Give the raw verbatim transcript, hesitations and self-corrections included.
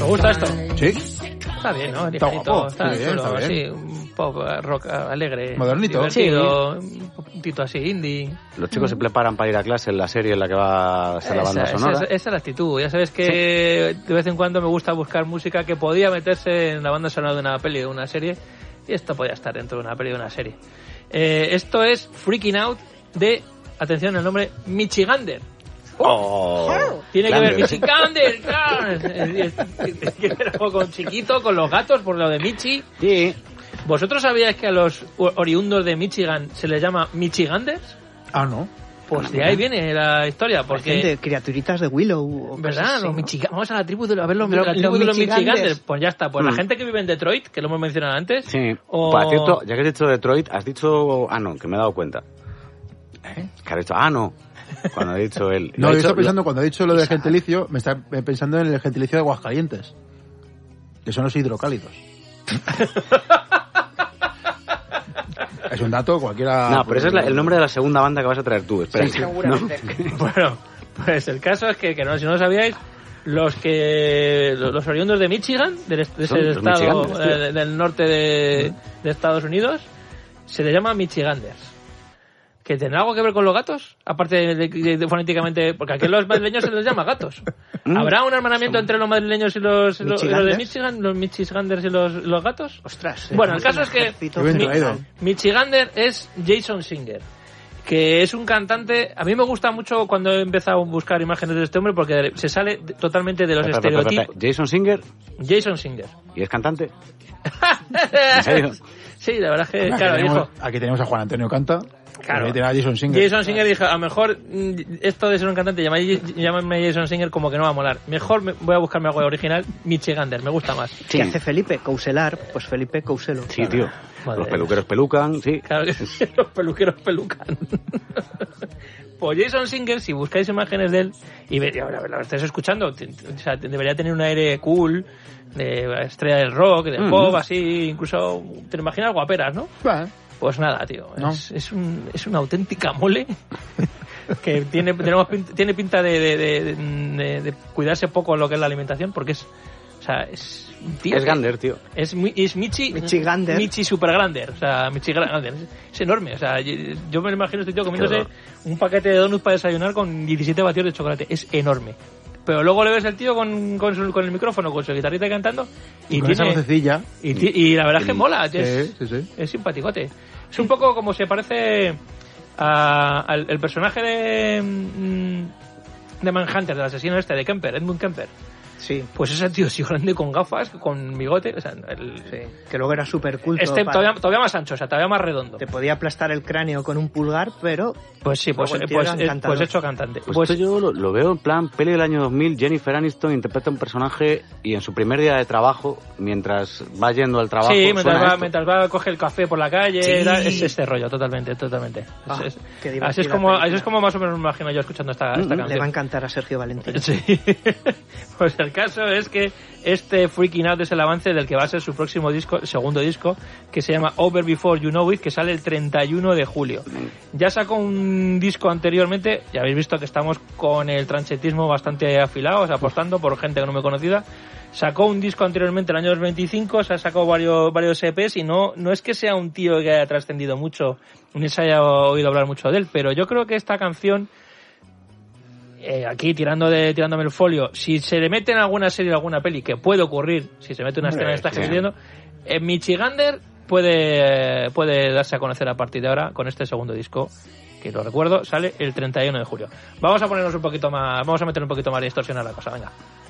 ¿Te gusta esto? Sí. Está bien, ¿no? Está Ligerito, guapo. está, Sí, bien, chulo, está bien. así, un pop rock alegre. Modernito. Divertido, un poquitito así, indie. Los chicos se preparan para ir a clase en la serie en la que va a ser la banda Esa, sonora. esa, esa es la actitud. Ya sabes que de vez en cuando me gusta buscar música que podía meterse en la banda sonora de una peli o de una serie, y esto podía estar dentro de una peli o de una serie. Eh, esto es Freaking Out de, atención, el nombre Michigander. Oh, Tiene Clander. que ver Michigander, claro. Tiene que ver con chiquito, con los gatos, por lo de Michi. Sí. ¿Vosotros sabíais que a los oriundos de Michigan se les llama Michiganders? Ah, no. Pues de ahí viene la historia, Parecen porque... de criaturitas de Willow. O ¿Verdad? cosas así, Los ¿no? Michigan... Vamos a la tribu de, a ver los, Los- la tribu los de los Michiganders. Michiganders. Pues ya está. Pues la Mm. gente que vive en Detroit, que lo hemos mencionado antes. Sí. O... Por cierto, ya que has dicho Detroit, has dicho... Ah, no, que me he dado cuenta. ¿Eh? Que has dicho... Ah, no. Cuando he dicho él. No, Lo yo he estaba dicho- pensando, cuando he dicho lo del gentilicio, me está pensando en el gentilicio de Aguascalientes, que son los hidrocálidos. Es un dato, cualquiera... No, pero ese es la- el nombre de la segunda banda que vas a traer tú. Espera. Sí, sí. Seguramente. Bueno, pues el caso es que, que no, si no lo sabíais, los que los, los oriundos de Michigan, del, est- de ese Son los estado Michiganders, tío. eh, de- del norte de, de Estados Unidos, se les llama Michiganders. ¿Que tendrá algo que ver con los gatos? Aparte de, de- de fonéticamente... Porque aquí a los madrileños se les llama gatos. Mm. ¿Habrá un hermanamiento entre los madrileños y los, los, los de ¿Michiganders? Michigan, los Michiganders y los, los gatos? Ostras. Bueno, el tenemos caso un es que ejército Qué bien Mi- traído. Michigander es Jason Singer, que es un cantante... A mí me gusta mucho cuando he empezado a buscar imágenes de este hombre porque se sale de- totalmente de los Espera, espera, espera, estereotipos. espera. Jason Singer, Jason Singer. y es cantante. ¿En serio? Sí, la verdad es que, Aquí, claro, tenemos, dijo... aquí tenemos a Juan Antonio Canta, Claro. y ahí tenemos a Jason Singer. Jason Singer dijo, a lo mejor mm, esto de ser un cantante, llámame, llámame Jason Singer como que no va a molar. Mejor me- voy a buscarme algo original, Michigander, me gusta más. Sí. ¿Qué hace Felipe? Couselar. Pues Felipe Couselo. Sí, tío. Madre Los de peluqueros pelucan, sí. Claro que sí, los peluqueros pelucan. Pues Jason Singer, si buscáis imágenes de él, y ve- y ahora la estáis escuchando, t- t- o sea, debería tener un aire cool, de estrella del rock, del Mm. pop, así, incluso, te lo imaginas guaperas, ¿no? Bah, Pues nada, tío, No. es, es, un, es una auténtica mole que tiene, tenemos pinta, tiene pinta de, de, de, de- de cuidarse poco lo que es la alimentación, porque es, o sea, es un tío Es que- Gander, tío. es, mi- es Michi Michigander. Michi super grande, o sea, Michi Grander, es, es enorme, o sea, yo, yo me lo imagino este tío comiéndose horror. un paquete de donuts para desayunar con diecisiete vatios de chocolate, es enorme. Pero luego le ves al tío con, con, su- con el micrófono, con su guitarrita cantando y con esa tiene vocecilla. y, ti- y la verdad es que mola, es, Sí, sí, sí. es simpaticote. Es un poco como se parece a- al el personaje de mm, de Manhunter, del asesino este, de Kemper, Edmund Kemper. Sí. Pues ese tío así grande con gafas, con bigote, o sea, el, Sí. Que luego era súper culto. este para- todavía, todavía más ancho, o sea, todavía más redondo. Te podía aplastar el cráneo con un pulgar, pero... Pues sí, pues, Luego el eh, tío pues, era eh, encantador. pues hecho cantante. Pues, Pues, esto yo lo, lo veo en plan peli del año dos mil. Jennifer Aniston interpreta un personaje y en su primer día de trabajo, mientras va yendo al trabajo, sí, mientras suena va, esto. mientras va a coger el café por la calle, Sí. era- es este rollo, totalmente, totalmente. Es- Ah, es- qué así, divertida es como, película. así es como más o menos me imagino yo escuchando esta, esta Mm, mm, Le canción. va a encantar a Sergio Valentín. Sí. Pues el caso es que este Freaking Out es el avance del que va a ser su próximo disco, segundo disco, que se llama Over Before You Know It, que sale el treinta y uno de julio. Ya sacó un disco anteriormente, ya habéis visto que estamos con el tranchetismo bastante afilados, apostando por gente que no me conocida. Sacó un disco anteriormente, el año dos mil veinticinco, se ha sacado varios, varios E Pes y no, no es que sea un tío que haya trascendido mucho, ni se haya oído hablar mucho de él, pero yo creo que esta canción, eh, aquí tirando de, tirándome el folio, si se le mete en alguna serie o alguna peli, que puede ocurrir, si se mete una escena de esta que estoy viendo, en Michigander puede, puede darse a conocer a partir de ahora con este segundo disco, que lo recuerdo, sale el treinta y uno de julio. Vamos a ponernos un poquito más, vamos a meter un poquito más de distorsión a la cosa, venga.